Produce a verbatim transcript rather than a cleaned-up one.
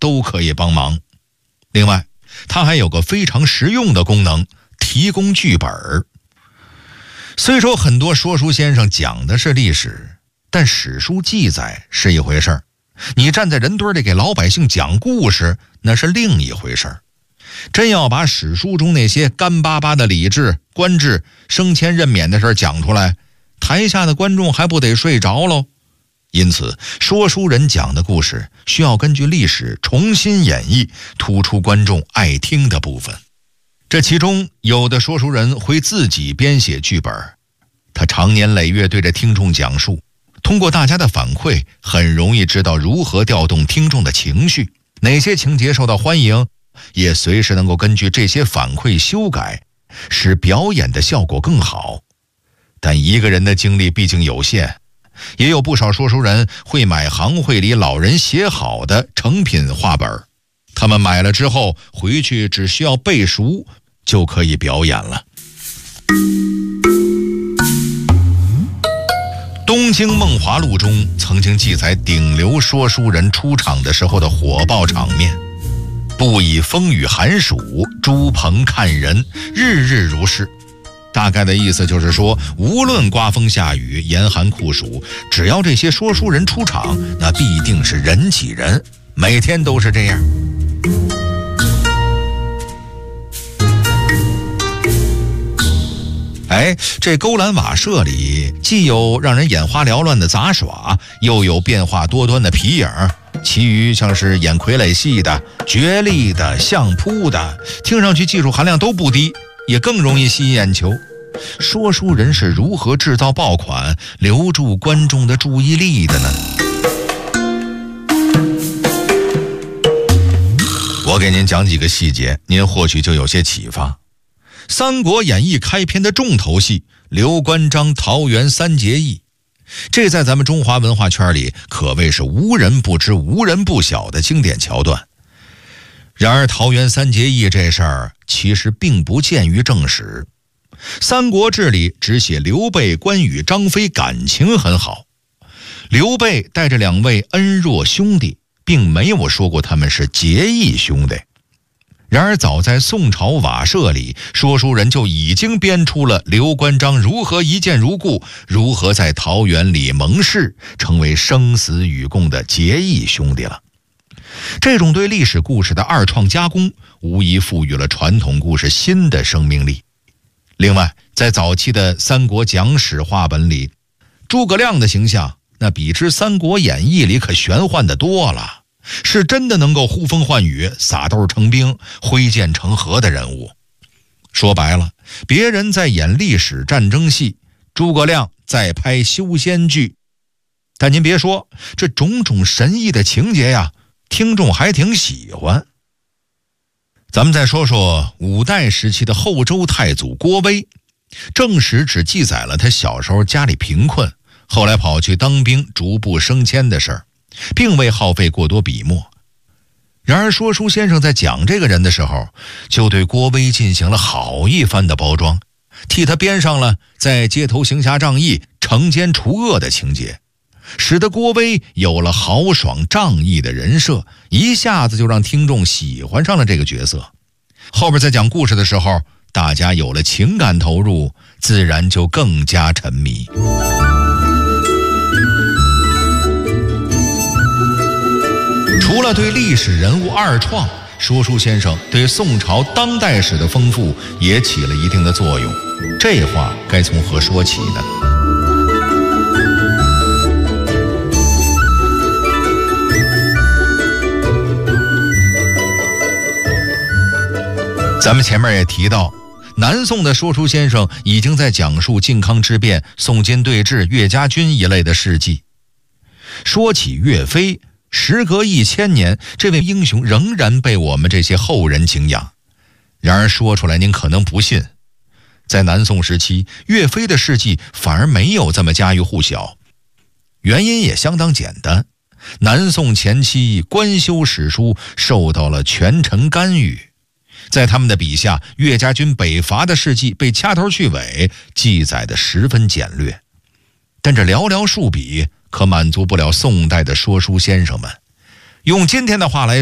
都可以帮忙。另外，它还有个非常实用的功能，提供剧本。虽说很多说书先生讲的是历史，但史书记载是一回事儿，你站在人堆里给老百姓讲故事，那是另一回事儿。真要把史书中那些干巴巴的礼制、官制、升迁任免的事讲出来，台下的观众还不得睡着喽？因此，说书人讲的故事需要根据历史重新演绎，突出观众爱听的部分。这其中有的说书人会自己编写剧本，他长年累月对着听众讲述，通过大家的反馈，很容易知道如何调动听众的情绪，哪些情节受到欢迎，也随时能够根据这些反馈修改，使表演的效果更好。但一个人的精力毕竟有限，也有不少说书人会买行会里老人写好的成品话本，他们买了之后回去只需要背熟就可以表演了。东京梦华录中曾经记载顶流说书人出场的时候的火爆场面，不以风雨寒暑，朱棚看人，日日如是。大概的意思就是说，无论刮风下雨、严寒酷暑，只要这些说书人出场，那必定是人挤人，每天都是这样。哎，这勾栏瓦舍里既有让人眼花缭乱的杂耍，又有变化多端的皮影，其余像是演傀儡戏的、角力的、相扑的，听上去技术含量都不低，也更容易吸引眼球。说书人是如何制造爆款，留住观众的注意力的呢？我给您讲几个细节，您或许就有些启发。《三国演义》开篇的重头戏，刘关张桃园三结义，这在咱们中华文化圈里可谓是无人不知、无人不晓的经典桥段。然而桃园三结义这事儿其实并不见于正史，《三国志》里只写刘备、关羽、张飞感情很好，刘备带着两位恩若兄弟，并没有说过他们是结义兄弟。然而早在宋朝瓦舍里，说书人就已经编出了刘关张如何一见如故，如何在桃园里盟誓，成为生死与共的结义兄弟了。这种对历史故事的二创加工，无疑赋予了传统故事新的生命力。另外，在早期的三国讲史话本里，诸葛亮的形象那比之《三国演义》里可玄幻的多了，是真的能够呼风唤雨、撒豆成兵、挥剑成河的人物。说白了，别人在演历史战争戏，诸葛亮在拍修仙剧。但您别说，这种种神异的情节呀，听众还挺喜欢。咱们再说说五代时期的后周太祖郭威，正史只记载了他小时候家里贫困，后来跑去当兵，逐步升迁的事儿，并未耗费过多笔墨。然而说书先生在讲这个人的时候，就对郭威进行了好一番的包装，替他编上了在街头行侠仗义、惩奸除恶的情节，使得郭威有了豪爽仗义的人设，一下子就让听众喜欢上了这个角色。后边在讲故事的时候，大家有了情感投入，自然就更加沉迷。除了对历史人物二创，说书先生对宋朝当代史的丰富也起了一定的作用。这话该从何说起呢？咱们前面也提到，南宋的说书先生已经在讲述靖康之变、宋金对峙、岳家军一类的事迹。说起岳飞，时隔一千年，这位英雄仍然被我们这些后人敬仰。然而说出来您可能不信，在南宋时期，岳飞的事迹反而没有这么家喻户晓。原因也相当简单，南宋前期官修史书受到了权臣干预，在他们的笔下，岳家军北伐的事迹被掐头去尾记载得十分简略。但这寥寥数笔可满足不了宋代的说书先生们。用今天的话来